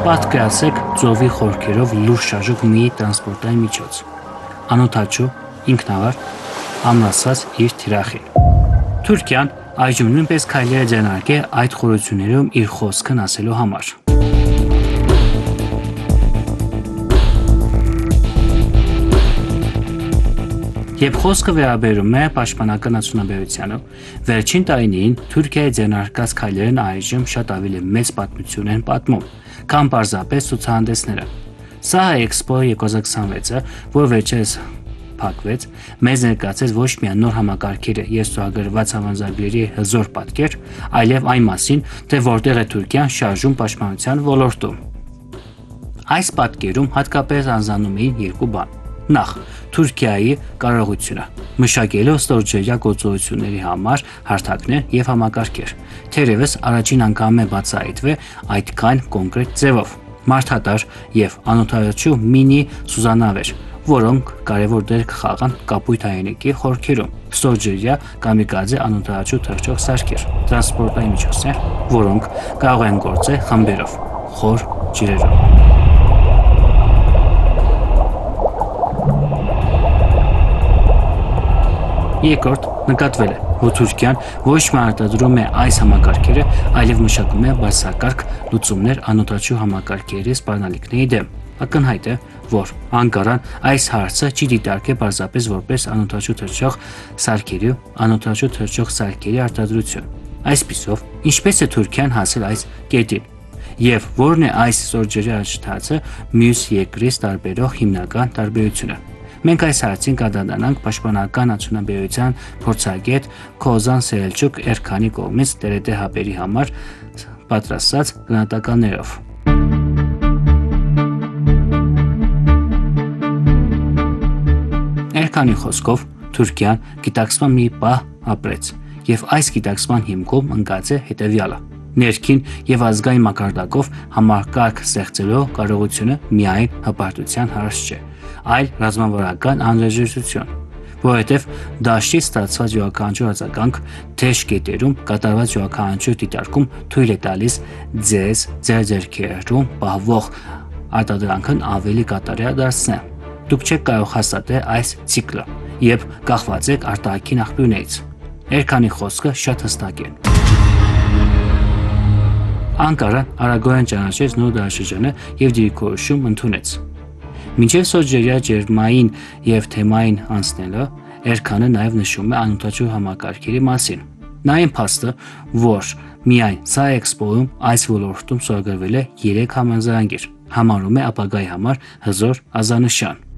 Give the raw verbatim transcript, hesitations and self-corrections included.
Պատկերացրեք ծովի խորքերով լուրջ շարժող մի տրանսպորտային միջոց։ Անօդաչու, ինքնավար, ամրացած իր թիրախին։ Թուրքիան այժմ նույնպես քայլեր է ձեռնարկել այդ խորություններում իր խոսքն ասելու համար։ Երբ խոսքը վերաբերում է պաշտպանական արդյունաբերությանը, վերջին տարիներին Թուրքիայի ձեռնարկած քայլերն այժմ շատ ավելի մեծ պատմություն են պատմում, քան պարզապես ցուցահանդեսները։ Սա Expo երկու հազար քսանվեցը, որ վերջերս փակվեց, մեզ ներկայացրեց ոչ միայն նոր համակարգերը եւ ստորագրված համաձայնագրերի հզոր պատկեր, այլև այն մասին, թե որտեղ է Թուրքիան շարժում պաշտպանության ոլորտում։ Այս պատկերում հատկապես անձանում էին երկու բան։ Նախ, Թուրքիայի կարողությունը մշակելով ստորջրյա գործողությունների համար հարթակներ եւ համակարգեր, թերևս առաջին անգամ է բացահայտվել այդքան կոնկրետ ձևով։ Մարդատար եւ անօդաչու մինի սուզանավեր, որոնք կարևոր դեր կխաղան կապույտ հայերենիքի խորքերում, ստորջրյա կամիկաձե անօդաչու թռչող սարքեր, տրանսպորտային միջոցներ, որոնք կարող են գործել խմբերով, խոր ջրերում։ Երկրորդ, նկատվել է, որ Թուրքիան ոչ միայն արտադրում է այս համակարգերը, այլև մշակում է բարձրակարգ լուծումներ անօդաչու համակարգերի սպառնալիքների դեմ։ Ակնհայտ է, որ Անկարան այս հարցը չի դիտարկել պարզապես որպես անօդաչու թռչող սարքերի անօդաչու թռչող սարքերի արտադրություն։ Այսպիսով, ինչպես է Թուրքիան հասել այս կետին, եւ որն է այս ստորջրյա աճթացը մյուս երկրից տարբերող հիմնական տարբերությունը։ Մենք այս հարցին կանդրադառնանք պաշտպանական արդյունաբերության փորձագետ Քոզան Սելչուկ Էրքանի կողմից Տե Ռէ Դե հաբերի համար պատրաստած գնահատականներով։ Էրքանի խոսքով Թուրքիան գիտակցման մի պահ ապրեց, եւ այս գիտակցման հիմքում ընկած է հետեւյալը. ներքին եւ ազգային մակարդակով համակարգ ստեղծելու կարողությունը միայն հպարտության հարց չէ, այլ ռազմավարական անհրաժեշտություն, որովհետև դաշտից ստացված յուրաքանչյուր արձագանք թեժ կետերում կատարված յուրաքանչյուր դիտարկում թույլ է տալիս ձեզ ձեր ձեռքերում պահվող արտադրանքն ավելի կատարյալ դարձնել։ Դուք չեք կարող հաստատել այս ցիկլը եւ կախված եք արտահայտքի աղբյուրներից։ Էրքանի խոսքը շատ հստակ է։ Անկարան արագորեն ճանաչեց նոր դարաշրջանը եւ դիրքորոշում ընդունեց։ Մինչև ստորջրյա ջերմային եւ թեմային անցնելը, Էրքանը նաեւ նշում է անօդաչու համակարգերի մասին։ Նա այն փաստը, որ միայն սա Expo-ում այս ոլորտում ստորագրվել է երեք համաձայնագիր, համարում է ապագայի համար հզոր ազանշան։